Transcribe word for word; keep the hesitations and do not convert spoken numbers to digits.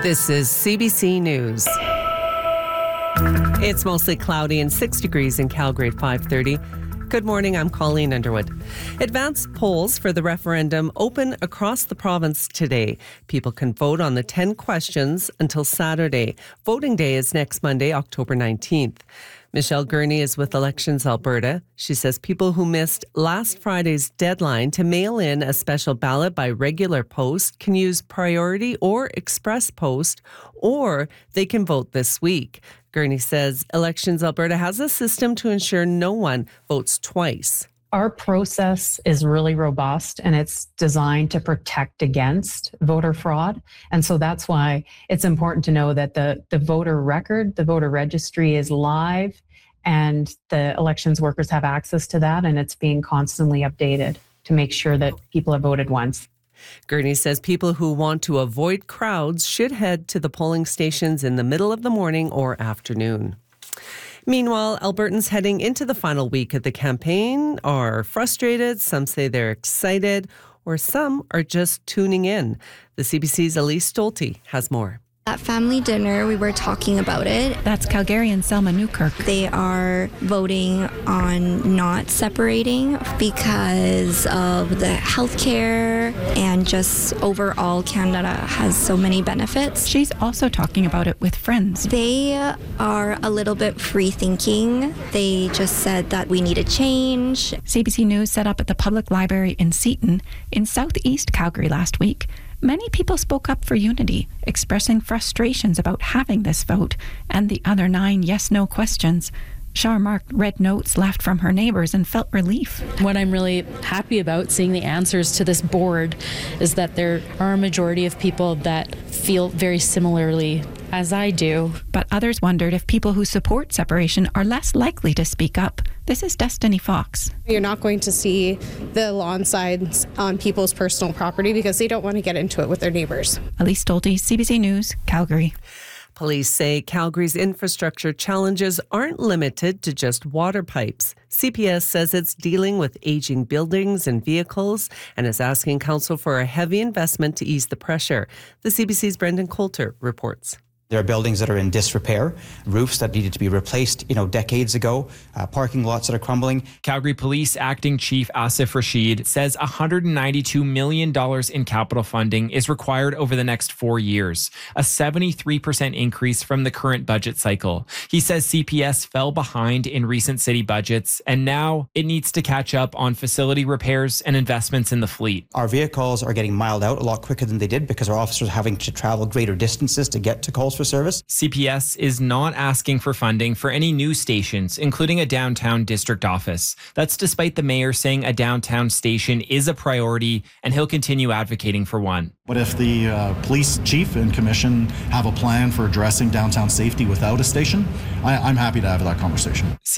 This is C B C News. It's mostly cloudy and six degrees in Calgary at five thirty. Good morning, I'm Colleen Underwood. Advanced polls for the referendum open across the province today. People can vote on the ten questions until Saturday. Voting day is next Monday, October nineteenth. Michelle Gurney is with Elections Alberta. She says people who missed last Friday's deadline to mail in a special ballot by regular post can use priority or express post, or they can vote this week. Gurney says Elections Alberta has a system to ensure no one votes twice. Our process is really robust and it's designed to protect against voter fraud. And so that's why it's important to know that the, the voter record, the voter registry is live and the elections workers have access to that, and it's being constantly updated to make sure that people have voted once. Gurney says people who want to avoid crowds should head to the polling stations in the middle of the morning or afternoon. Meanwhile, Albertans heading into the final week of the campaign are frustrated. Some say they're excited, or some are just tuning in. The C B C's Elise Stolte has more. At family dinner, we were talking about it. That's Calgarian Selma Newkirk. They are voting on not separating because of the healthcare and just overall Canada has so many benefits. She's also talking about it with friends. They are a little bit free thinking. They just said that we need a change. C B C News set up at the Public Library in Seaton in southeast Calgary last week. Many people spoke up for unity, expressing frustrations about having this vote and the other nine yes-no questions. Char marked red notes left from her neighbours and felt relief. What I'm really happy about seeing the answers to this board is that there are a majority of people that feel very similarly as I do. But others wondered if people who support separation are less likely to speak up. This is Destiny Fox. You're not going to see the lawn signs on people's personal property because they don't want to get into it with their neighbours. Elise Stolte, C B C News, Calgary. Police say Calgary's infrastructure challenges aren't limited to just water pipes. C P S says it's dealing with aging buildings and vehicles and is asking council for a heavy investment to ease the pressure. The C B C's Brendan Coulter reports. There are buildings that are in disrepair, roofs that needed to be replaced, you know, decades ago, uh, parking lots that are crumbling. Calgary Police Acting Chief Asif Rashid says one hundred ninety-two million dollars in capital funding is required over the next four years, a seventy-three percent increase from the current budget cycle. He says C P S fell behind in recent city budgets, and now it needs to catch up on facility repairs and investments in the fleet. Our vehicles are getting miled out a lot quicker than they did because our officers are having to travel greater distances to get to calls for service. C P S is not asking for funding for any new stations, including a downtown district office. That's despite the mayor saying a downtown station is a priority, and he'll continue advocating for one. What if the uh, police chief and commission have a plan for addressing downtown safety without a station? I, I'm happy to have that conversation.